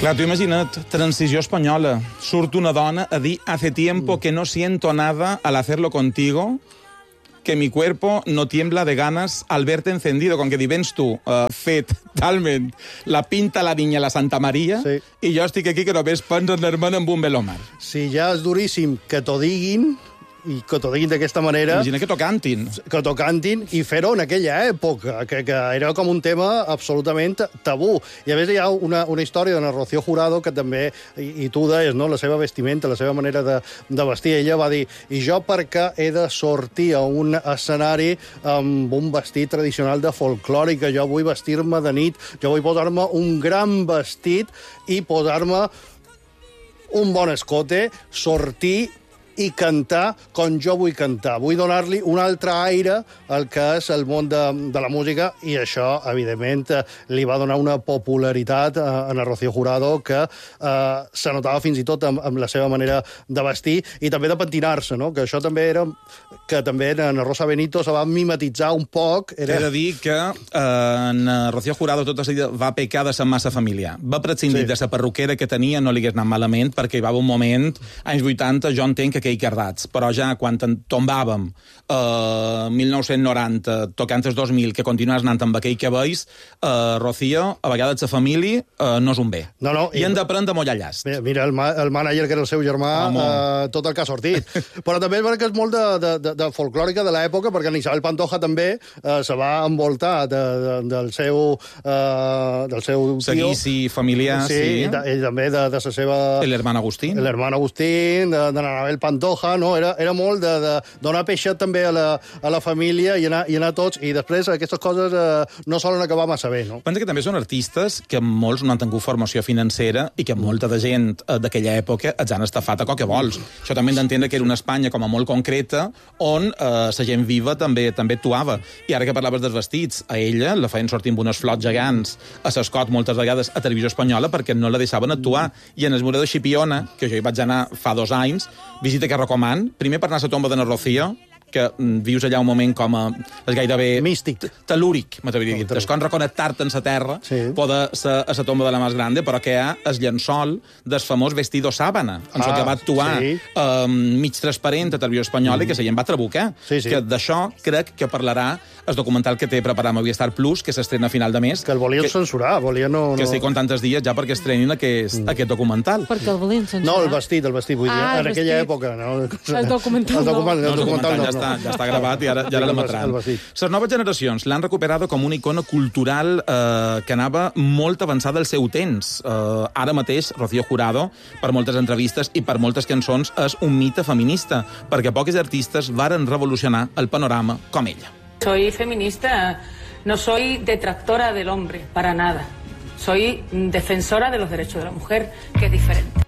Clar, tu imagina't, transició espanyola. Surt una dona a dir hace tiempo que no siento nada al hacerlo contigo, que mi cuerpo no tiembla de ganas al verte encendido. Com que vens tu, fet talment la pinta la niña la Santa Maria, sí. I jo estic aquí que només penso en l'hermana amb un velòmar. Si ja és duríssim que t'ho diguin, i que t'ho diguin d'aquesta manera... Imagina que t'ho cantin. Que t'ho cantin, i fer-ho en aquella època, que era com un tema absolutament tabú. I a més hi ha una història d'Ana Rocío Jurado que també, i tu deies, no?, la seva vestimenta, la seva manera de vestir. Ella va dir, i jo perquè he de sortir a un escenari amb un vestit tradicional de folclòrica, jo vull vestir-me de nit, jo vull posar-me un gran vestit i posar-me un bon escote, sortir i cantar com jo vull cantar. Vull donar-li un altre aire al que és el món de la música, i això, evidentment, li va donar una popularitat a Ana Rocío Jurado que se notava fins i tot amb la seva manera de vestir i també de pentinar-se, no? Que això també era... que també en Rosa Benito se va mimetitzar un poc. He de dir que en Rocío Jurado tota seguida va pecar de ser massa familiar. Va prescindir de la perruquera que tenia, no li hagués anat malament, perquè hi va haver un moment, anys 80, jo entenc que aquell cardats, però ja quan tombàvem 1990, tocant els 2000, que continues anant amb aquell cabells, Rocío, a vegades la família no és un bé. No, I hem d'aprendre a mullar llast. Mira, el mànager, que era el seu germà, tot el que ha sortit. Però també és que és molt de folclòrica de l'època, perquè en Isabel Pantoja també se va envoltar del seu tio. Seguici familiar, sí. I també de la seva... L'hermana Agustín. L'hermana Agustín, de l'Anabel Pantoja, no? Era molt de donar peixet també a la família i anar tots, i després aquestes coses no solen acabar massa bé, no? Pensa que també són artistes que molts no han tingut formació financera i que molta de gent d'aquella època els han estafat a qualque vols. Això també hem d'entendre que era una Espanya com a molt concreta on la gent viva també actuava. I ara que parlaves dels vestits, a ella la feien sortir amb unes flots gegants a l'Escot moltes vegades a Televisió Espanyola perquè no la deixaven actuar. I en el Muro de Xipiona, que jo hi vaig anar fa 2 anys, visita que recoman, primer per anar a la tomba d'Ana Rocío, que vius allà un moment com és gairebé... místic. Telúric, m'atreviria a dir. És com reconnectar-te en la terra, poder ser a la tomba de la més grande, però que hi ha el llençol del famós vestido sábana, en que va actuar mig transparent a Televisió Espanyola i que la gent va trabucar. Que d'això crec que parlarà el documental que té preparat a Movistar Plus, que s'estrena a final de mes. Que el volien censurar, que estic comptant els dies ja perquè estrenin aquest documental. Perquè el volien censurar? No, el vestit, vull dir, en aquella època. El documental no. Ja està gravat i ara l'emetran. Les noves generacions l'han recuperat com una icona cultural que anava molt avançada al seu temps. Ara mateix, Rocío Jurado, per moltes entrevistes i per moltes cançons, és un mite feminista, perquè poques artistes varen revolucionar el panorama com ella. Soy feminista, no soy detractora del hombre, para nada. Soy defensora de los derechos de la mujer, que es diferente.